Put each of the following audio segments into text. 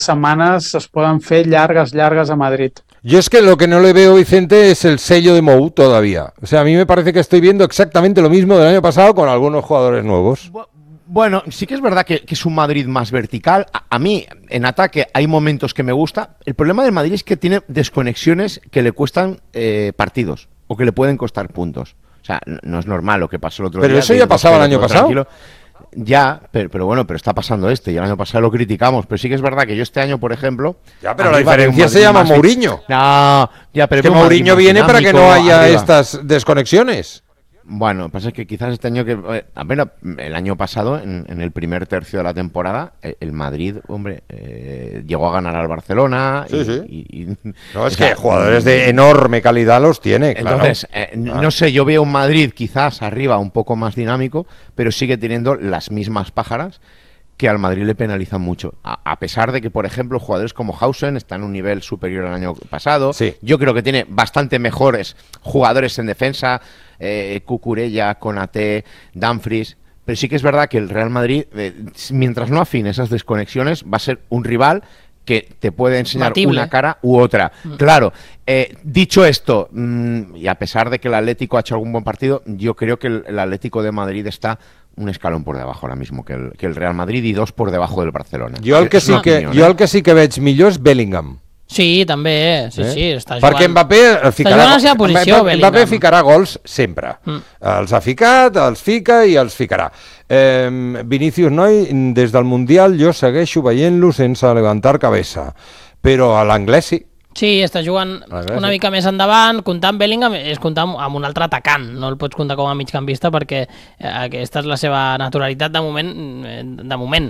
setmanes es poden fer llargues a Madrid. Yo es que lo que no le veo, Vicente, es el sello de Mou todavía. O sea, a mí me parece que estoy viendo exactamente lo mismo del año pasado con algunos jugadores nuevos. Bueno, sí que es verdad que es un Madrid más vertical. A mí, en ataque, hay momentos que me gusta. El problema del Madrid es que tiene desconexiones que le cuestan partidos o que le pueden costar puntos. O sea, no es normal lo que pasó el otro día. Pero eso ya pasaba el año pasado. Tranquilo. Ya, pero bueno, pero está pasando y el año pasado lo criticamos, pero sí que es verdad que yo este año, por ejemplo... Ya, pero la diferencia se llama Mourinho. No, ya, pero... Es que Mourinho viene para que no haya estas desconexiones. Bueno, lo que pasa es que quizás este año el año pasado, en el primer tercio de la temporada, el Madrid, hombre, llegó a ganar al Barcelona. No, es que jugadores de enorme calidad los tiene, claro. Entonces, no sé, yo veo un Madrid quizás arriba un poco más dinámico, pero sigue teniendo las mismas pájaras que al Madrid le penalizan mucho. A pesar de que, por ejemplo, jugadores como Hausen están en un nivel superior al año pasado. Sí. Yo creo que tiene bastante mejores jugadores en defensa. Cucurella, Konaté, Dumfries, pero sí que es verdad que el Real Madrid, mientras no afine esas desconexiones, va a ser un rival que te puede enseñar Batible. una cara u otra. Claro, dicho esto, y a pesar de que el Atlético ha hecho algún buen partido, yo creo que el Atlético de Madrid está un escalón por debajo ahora mismo que el Real Madrid y 2 por debajo del Barcelona. Jo el que sí que veig millor és Bellingham. Sí, també, sí, està jugant. Perquè Mbappé Està jugant a la seva posició, Bellingham. Mbappé ficarà gols sempre. Els ha ficat, els fica i els ficarà. Vinícius Noi, des del Mundial jo segueixo veient-lo sense levantar cabeza, però a l'anglès sí. Sí, està jugant una mica més endavant. Comptar amb Bellingham és comptar amb un altre atacant, no el pots comptar com a migcampista perquè aquesta és la seva naturalitat de moment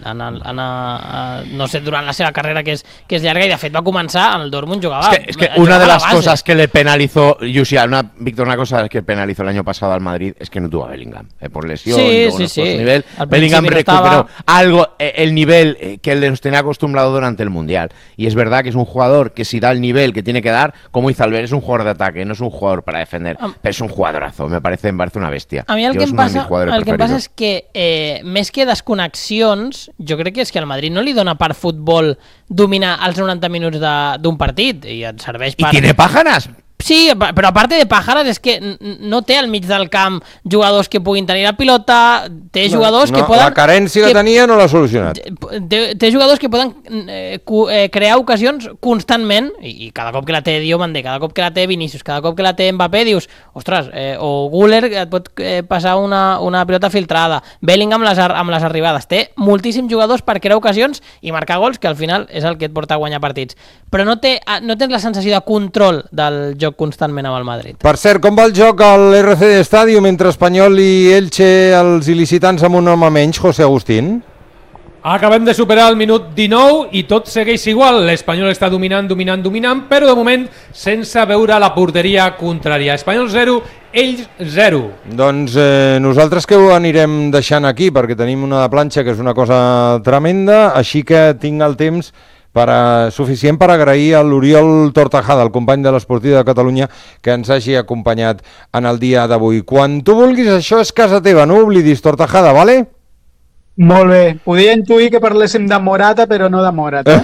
no sé, durant la seva carrera que és llarga, i de fet va començar en el Dortmund, jugaba es que una de las cosas que le penalizó Víctor, una cosa que penalizó el año pasado al Madrid es que no tuvo a Bellingham por lesión, sí. Nivel. Bellingham recuperó algo, el nivel que les tenía acostumbrado durante el Mundial, y es verdad que es un jugador que si da el nivel que tiene que dar, como hizo Albert, es un jugador de ataque, no es un jugador para defender, pero es un jugadorazo, me parece una bèstia. A mi el que em passa és que més que desconnexions, jo crec que és que al Madrid no li dona per futbol dominar els 90 minuts d'un partit, i et serveix per... I tiene pájaras. Sí, però a part de pájaras és que no té al mig del camp jugadors que puguin tenir la pilota, té jugadors que poden... La carència que tenia no l'ha solucionat. Té jugadors que poden crear ocasions constantment, i cada cop que la té Diomande, cada cop que la té Vinícius, cada cop que la té Mbappé, dius, ostres, o Güler et pot passar una pilota filtrada, Bellingham amb les arribades, té moltíssims jugadors per crear ocasions i marcar gols, que al final és el que et porta a guanyar partits, però no tens la sensació de control del joc constantment amb el Madrid. Per cert, com va el joc al RCD Stadium entre Espanyol i Elche, els il·licitants amb un home menys, José Agustín? Acabem de superar el minut 19 i tot segueix igual. L'Espanyol està dominant, però de moment sense veure la porteria contrària. Espanyol 0, ells 0. Doncs nosaltres que ho anirem deixant aquí, perquè tenim una planxa que és una cosa tremenda, així que tinc el temps suficient per agrair a l'Oriol Tortajada, el company de l'Esportiva de Catalunya, que ens hagi acompanyat en el dia d'avui. Quan tu vulguis, això és casa teva, no oblidis, Tortajada, vale? Molt bé. Podia intuir que parléssim de Morata, però no de Morata.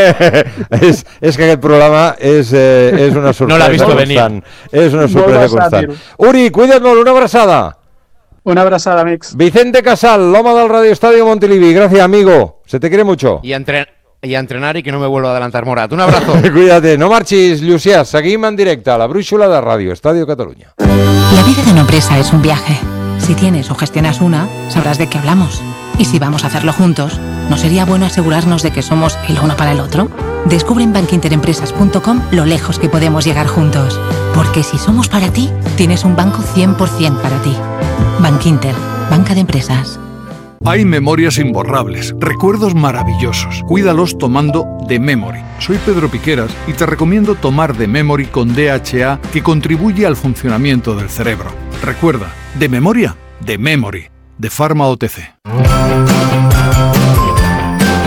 és que aquest programa és una sorpresa constant. És una sorpresa constant. Uri, cuida't molt, una abraçada. Una abraçada, amics. Vicente Casal, l'home del Radio Estadio Montilivi. Gracias, amigo. Se te quiere mucho. Y a entrenar y que no me vuelva a adelantar Morat. Un abrazo. Cuídate, no marxis, Llucià. Seguim en directe a la brúixola de Radio Estadio Cataluña. La vida de una empresa es un viaje. Si tienes o gestionas una, sabrás de qué hablamos. Y si vamos a hacerlo juntos, ¿no sería bueno asegurarnos de que somos el uno para el otro? Descubre en bankinterempresas.com lo lejos que podemos llegar juntos. Porque si somos para ti, tienes un banco 100% para ti. Bankinter, banca de empresas. Hay memorias imborrables, recuerdos maravillosos. Cuídalos tomando The Memory. Soy Pedro Piqueras y te recomiendo tomar The Memory con DHA, que contribuye al funcionamiento del cerebro. Recuerda, de memoria, The Memory, de Pharma OTC.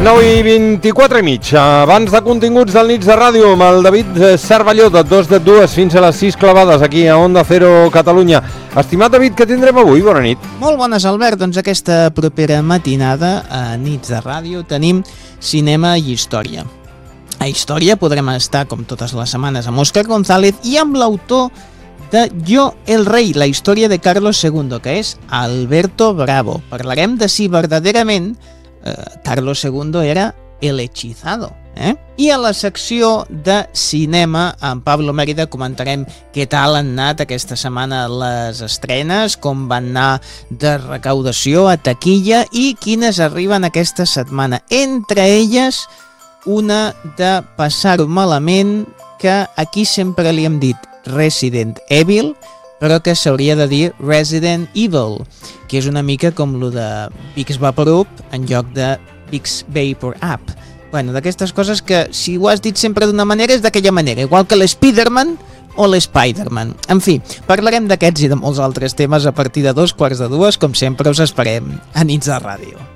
9:24 abans de continguts del Nits de Ràdio amb el David Cervelló de 2 fins a les 6 clavades aquí a Onda Cero Catalunya. Estimat David, què tindrem avui? Bona nit. Molt bones, Albert. Doncs aquesta propera matinada a Nits de Ràdio tenim cinema i història. A història podrem estar, com totes les setmanes, amb Òscar González i amb l'autor de Yo el Rei, la història de Carlos II, que és Alberto Bravo. Parlarem de si verdaderament Carlos II era el hechizado. I a la secció de cinema, amb Pablo Mérida, comentarem què tal han anat aquesta setmana les estrenes, com van anar de recaudació a taquilla i quines arriben aquesta setmana. Entre elles, una de passar-ho malament, que aquí sempre li hem dit Resident Evil, però que s'hauria de dir Resident Evil, que és una mica com lo de Vicks Vaporub en lloc de Vicks Vapor Up. Bueno, d'aquestes coses que si ho has dit sempre d'una manera és d'aquella manera, igual que l'Spiderman o l'Spiderman. En fi, parlarem d'aquests i de molts altres temes a partir de 2:15, com sempre us esperem a Nits de Ràdio.